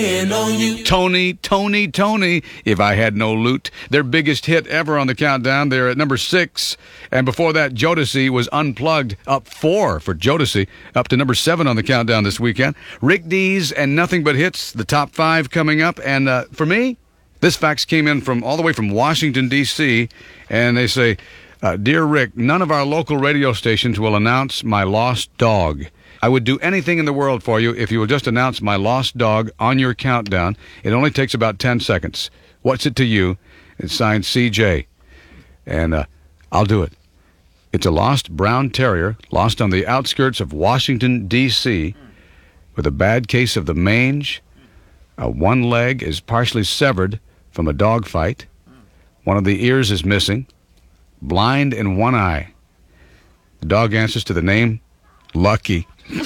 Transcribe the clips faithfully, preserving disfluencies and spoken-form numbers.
Tony, Tony, Tony, If I Had No Loot. Their biggest hit ever on the countdown. They're at number six. And before that, Jodeci was Unplugged, up four for Jodeci, up to number seven on the countdown this weekend. Rick Dees and Nothing But Hits, the top five coming up. And uh, for me, this fax came in from all the way from Washington, D C, and they say, uh, Dear Rick, none of our local radio stations will announce my lost dog. I would do anything in the world for you if you will just announce my lost dog on your countdown. It only takes about ten seconds. What's it to you? It's signed C J. And uh, I'll do it. It's a lost brown terrier, lost on the outskirts of Washington, D C, with a bad case of the mange. Uh, one leg is partially severed from a dog fight. One of the ears is missing. Blind in one eye. The dog answers to the name Lucky. Rick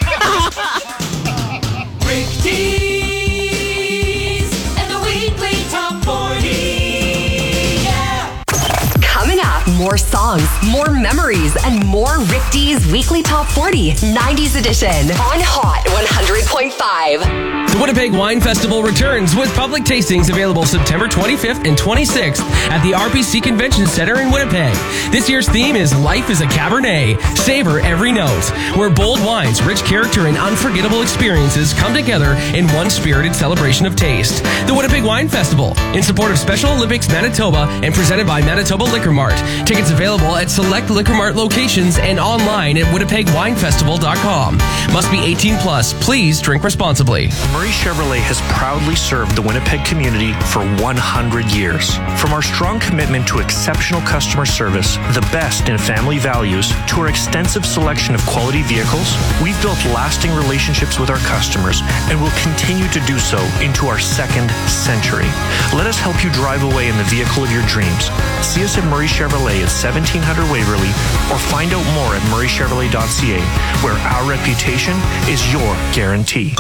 Dees and the weekly top forty. Yeah. Coming up, more songs, more memories, and more Rick Dees Weekly Top forty nineties edition on Hot one hundred point five. The Winnipeg Wine Festival returns with public tastings available September twenty-fifth and twenty-sixth at the R P C Convention Center in Winnipeg. This year's theme is Life is a Cabernet. Savor every note, where bold wines, rich character, and unforgettable experiences come together in one spirited celebration of taste. The Winnipeg Wine Festival, in support of Special Olympics Manitoba and presented by Manitoba Liquor Mart. Tickets available at select Liquor Mart locations and online at winnipeg wine festival dot com. Must be eighteen plus. Please drink responsibly. Murray Chevrolet has proudly served the Winnipeg community for one hundred years. From our strong commitment to exceptional customer service, the best in family values, to our extensive selection of quality vehicles, we've built lasting relationships with our customers and will continue to do so into our second century. Let us help you drive away in the vehicle of your dreams. See us at Murray Chevrolet at seventeen hundred Waverly, or find out more at murray chevrolet dot c a, where our reputation is your guarantee.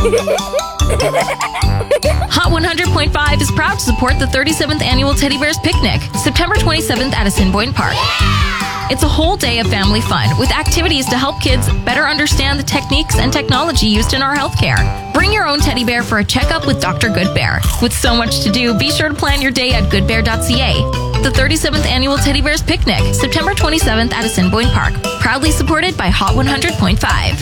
Hot one hundred point five is proud to support the thirty-seventh Annual Teddy Bears Picnic, September twenty-seventh at Assiniboine Park. It's a whole day of family fun with activities to help kids better understand the techniques and technology used in our healthcare. Bring your own teddy bear for a checkup with Doctor Goodbear. With so much to do, be sure to plan your day at good bear dot c a. The thirty-seventh Annual Teddy Bears Picnic, September twenty-seventh at Assiniboine Park. Proudly supported by Hot one hundred point five.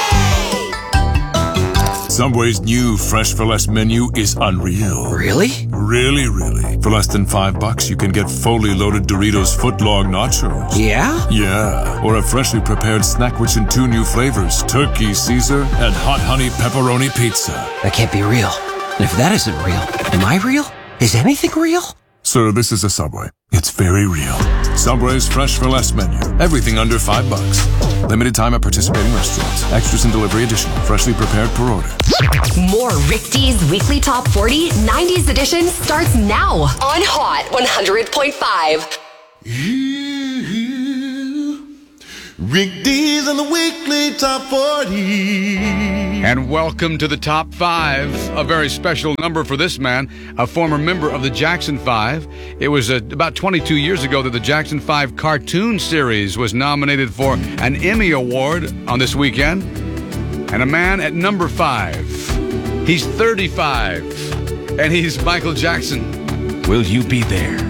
Subway's new Fresh for Less menu is unreal. Really? Really, really. For less than five bucks, you can get fully loaded Doritos footlong nachos. Yeah? Yeah. Or a freshly prepared snack rich in two new flavors, Turkey Caesar and Hot Honey Pepperoni Pizza. That can't be real. And if that isn't real, am I real? Is anything real? Sir, this is a Subway. It's very real. Subway's Fresh for Less menu. Everything under five bucks. Limited time at participating restaurants. Extras and delivery additional. Freshly prepared per order. More Rick Dees Weekly Top forty nineties edition starts now on Hot one hundred point five. Rick Dees on the Weekly Top forty. And welcome to the Top five, a very special number for this man, a former member of the Jackson five. It was uh, about twenty-two years ago that the Jackson five cartoon series was nominated for an Emmy Award on this weekend. And a man at number five. He's thirty-five, and he's Michael Jackson. Will you be there?